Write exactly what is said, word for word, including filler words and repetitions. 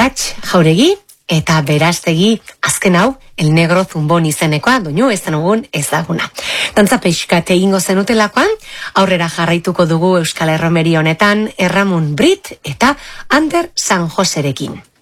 Arratx Jauregi eta Berastegi azken hau El Negro Zumbon izenekoa, doinu ezan ugun ezaguna. Dantza peixkat egingo zenutelakoan, aurrera jarraituko dugu Euskal Erromeri honetan Erramun Brit eta Ander San Joserekin.